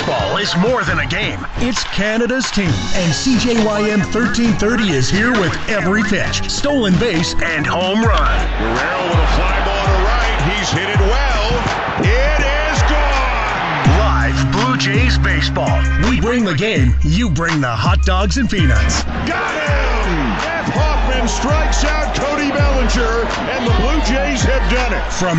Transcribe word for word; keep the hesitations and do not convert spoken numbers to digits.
Baseball is more than a game. It's Canada's team. And C J Y M thirteen thirty is here with every pitch, stolen base, and home run. Guerrero with a fly ball to right. He's hit it well. It is gone. Live Blue Jays baseball. We bring the game. You bring the hot dogs and peanuts. Got him! Jeff Hoffman strikes out Cody Bellinger, and the Blue Jays have done it. From